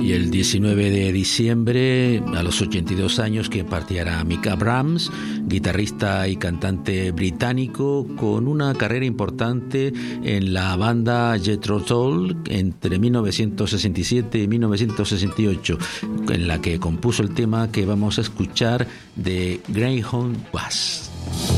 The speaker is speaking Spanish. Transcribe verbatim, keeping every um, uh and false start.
Y el diecinueve de diciembre, a los ochenta y dos años, que partiera Mick Abrahams, guitarrista y cantante británico con una carrera importante en la banda Jethro Tull entre mil novecientos sesenta y siete y mil novecientos sesenta y ocho, en la que compuso el tema que vamos a escuchar de Greyhound Bus.